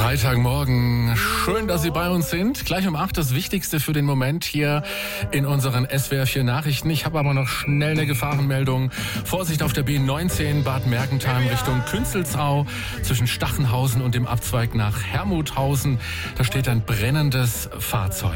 Freitagmorgen. Schön, dass Sie bei uns sind. Gleich um 8 das Wichtigste für den Moment hier in unseren SWR 4 Nachrichten. Ich habe aber noch schnell eine Gefahrenmeldung. Vorsicht auf der B19 Bad Mergentheim Richtung Künzelsau zwischen Stachenhausen und dem Abzweig nach Hermuthausen. Da steht ein brennendes Fahrzeug.